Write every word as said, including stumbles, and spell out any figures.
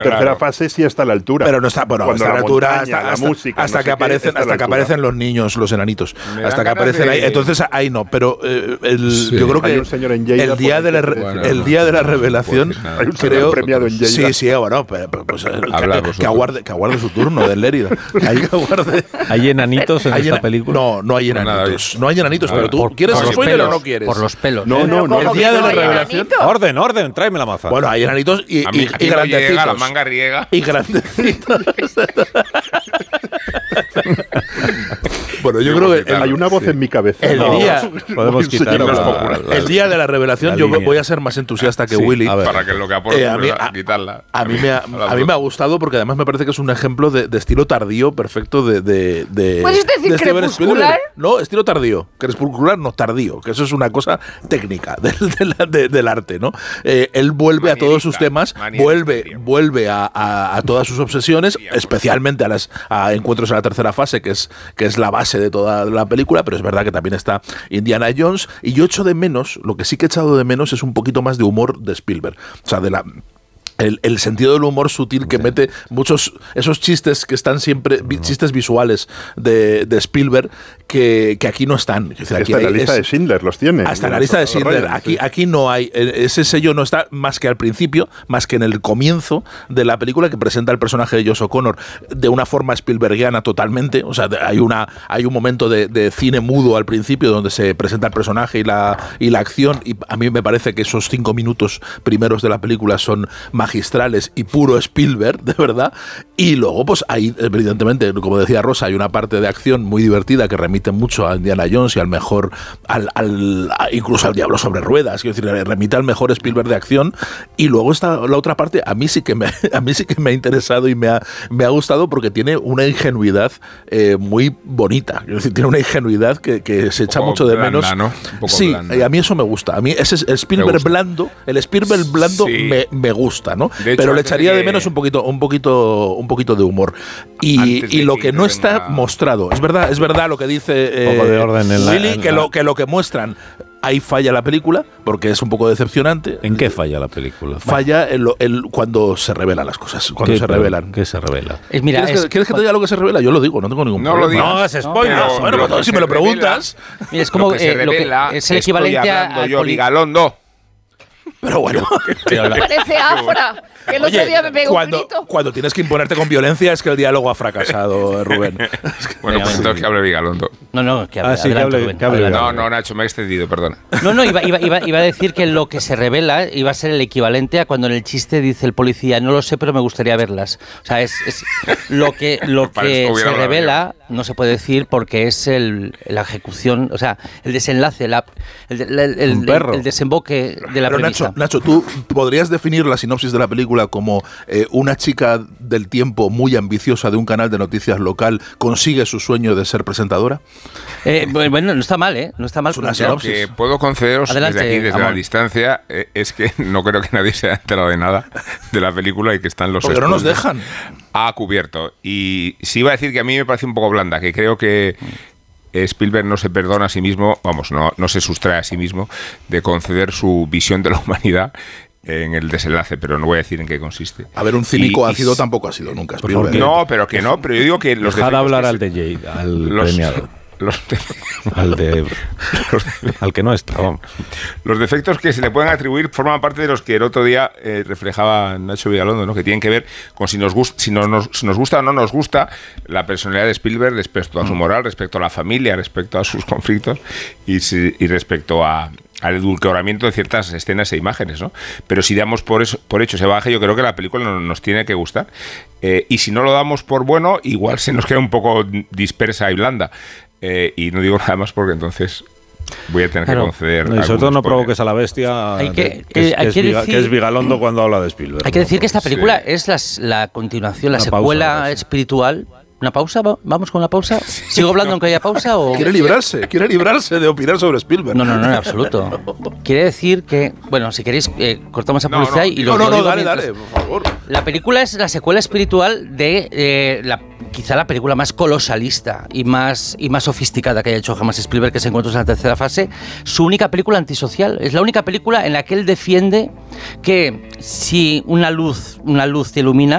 tercera claro. fase sí está a la altura. Pero no está, bueno, Cuando está a la la altura montaña, hasta, la hasta, música, hasta no que sé qué, aparecen, está a la hasta que altura. aparecen los niños, los enanitos. Me Hasta que dan aparecen ganas de- ahí. Entonces ahí no, pero eh, el, Sí. yo creo que Hay un señor en Lleida el día por de la ahí que- re- Bueno, el no, día de la no, revelación no puedo decir nada. Hay un señor creo premiado en Lleida. sí, sí, bueno, pero, pero, pues, el- que, Habla que vosotros. aguarde que aguarde su turno del Lérida. Que ahí que aguarde. ¿Hay enanitos en Hay esta ena- película? No, no hay No, nada, enanitos. No hay enanitos, Nada. pero tú Por- ¿quieres por los spoiler o pelos, no quieres? Por los pelos. No, no, no. El día de la revelación. Orden, orden, tráeme la maza. Bueno, hay enanitos y, A mí, y, a mí y no llega, la grandecitos. manga riega. Y grandecitos. Bueno, yo Yo creo voy a que quitarlo. Hay una voz en mi cabeza. el No. día, Podemos quitar señora, la- la- el día de la revelación la yo línea. voy a ser más entusiasta que Sí, Willy. a ver. Para que lo que aporte, Eh, a mí- ¿verdad? a- quitarla. A mí, me ha, a mí me ha gustado porque además me parece que es un ejemplo de, de estilo tardío perfecto de, de, de ¿Puedes decir de Steven crepuscular? Spielberg. No, estilo tardío. Crepuscular no, tardío. Que eso es una cosa técnica del, del- de- del arte, ¿no? Eh, él vuelve a todos sus temas, Manierista, vuelve, diría. vuelve a, a- a todas sus obsesiones, especialmente a las a encuentros en la tercera fase, que es, que es la base de toda la película, pero es verdad que también está Indiana Jones. Y yo echo de menos, lo que sí que he echado de menos es un poquito más de humor de Spielberg. O sea, de la... El, el sentido del humor sutil que mete muchos esos chistes que están siempre vi- chistes visuales de, de Spielberg que, que aquí no están. Es decir, aquí Hasta en la hay- lista es- de Schindler los tiene. hasta la lista de Schindler. Ryan, Aquí, sí. aquí no hay. eh, Ese sello no está más que al principio, más que en el comienzo de la película que presenta el personaje de Josh O'Connor de una forma Spielbergiana totalmente. O sea, de- hay una hay un momento de, de cine mudo al principio donde se presenta el personaje y la, y la acción. Y a mí me parece que esos cinco minutos primeros de la película son magistrales y puro Spielberg, de verdad. Y luego, pues ahí, evidentemente, como decía Rosa, hay una parte de acción muy divertida que remite mucho a Indiana Jones y al mejor, al, al a- incluso al Diablo sobre ruedas, quiero decir, remite al mejor Spielberg de acción. Y luego está la otra parte, a mí sí que me, a mí sí que me ha interesado y me ha, me ha gustado porque tiene una ingenuidad eh, muy bonita. Quiero decir, tiene una ingenuidad que, que se echa poco mucho de blanda, menos. ¿no? Un poco Sí, blanda. y a mí eso me gusta. A mí ese es el Spielberg gusta. blando, el Spielberg blando Sí. me, me gusta, ¿no? De hecho, Pero le antes de echaría de que- menos un poquito, un poquito, un poquito de humor. Y, Antes de y lo que que no está intervenga- mostrado, es verdad, es verdad lo que dice Un poco de eh, orden en la- Willy, en que la- lo que lo que muestran. Ahí falla la película, porque es un poco decepcionante. ¿En qué falla la película? Falla en lo- en cuando se revelan las cosas, cuando ¿Qué- se revelan. ¿Qué se revela? Es, mira, ¿Quieres, es- que, quieres que te diga lo que se revela? Yo lo digo, no tengo ningún No lo problema. digas. No hagas spoilers. Pero Bueno, lo pues que si se me lo revela- preguntas. mira, es como lo que se eh, lo que- revela, es el estoy equivalente a, hablando al yo, poli- Vigalondo. Pero bueno. Parece Afra, que el otro Oye, día me pegó un cuando, grito. cuando tienes que imponerte con violencia es que el diálogo ha fracasado, Rubén. Bueno, pues entonces que hable Vigalondo. No, no, que hable, Ah, sí, que adelante, hable- Rubén, que hable adelante. No, no, Nacho, me he extendido, perdona. No, no, iba, iba, iba, iba a decir que lo que se revela iba a ser el equivalente a cuando en el chiste dice el policía, no lo sé, pero me gustaría verlas. O sea, es, es lo que, lo Parece que que hubiera se hablado revela no se puede decir porque es el, la ejecución, o sea, el desenlace, la, el, el, el- Un perro. el desemboque de la Pero premisa. Nacho, Nacho, ¿tú podrías definir la sinopsis de la película como eh, una chica del tiempo muy ambiciosa de un canal de noticias local consigue su sueño de ser presentadora? Eh, bueno, no está mal, ¿eh? No está mal. Es una planteado. sinopsis. Que puedo concederos Adelante, desde aquí, desde Amor. la distancia, eh, es que no creo que nadie se haya enterado de nada de la película y que están los Porque no nos spoilers dejan. a cubierto. Y sí iba a decir que a mí me parece un poco blanda, que creo que Spielberg no se perdona a sí mismo, vamos, no, no se sustrae a sí mismo de conceder su visión de la humanidad en el desenlace, pero no voy a decir en qué consiste. A ver, un cínico Y- y ácido s- tampoco ha sido nunca. Por Spielberg. favor. No, pero que no, pero yo digo que los Dejad defectos hablar que al se- de Jade, al los- premiado. los de- Al de. al que no está, vamos. Los defectos que se le pueden atribuir forman parte de los que el otro día eh, reflejaba Nacho Vigalondo, ¿no? Que tienen que ver con si nos, gust- si, no nos, si nos gusta o no nos gusta la personalidad de Spielberg respecto a su moral, respecto a la familia, respecto a sus conflictos y, si- y respecto a al edulcoramiento de ciertas escenas e imágenes, ¿no? Pero si damos por eso, por hecho ese bagaje, yo creo que la película no- nos tiene que gustar. Eh, y si no lo damos por bueno, igual se nos queda un poco dispersa y blanda. Eh, y no digo nada más porque entonces voy a tener Claro. que conceder. No, y sobre todo algunos no spoilers. provoques a la bestia. Hay que- de- que, es, eh, hay que es que Viga- decir- que es Vigalondo cuando habla de Spielberg. Hay que ¿no? decir que esta película Sí. es las- la continuación, la Una pausa, secuela ahora sí. espiritual. ¿Una pausa? ¿Va- ¿Vamos con una pausa? ¿Sigo hablando aunque haya pausa o...? Quiere librarse, quiere librarse de opinar sobre Spielberg. No, no, no, en absoluto. Quiere decir que, bueno, si queréis, eh, cortamos a No, publicidad no, y No, lo no, lo no, digo dale, mientras- dale, por favor. La película es la secuela espiritual de eh, la, quizá la película más colosalista y más, y más sofisticada que haya hecho jamás Spielberg, que se encuentra en la tercera fase. Su única película antisocial. Es la única película en la que él defiende que si una luz, una luz te ilumina,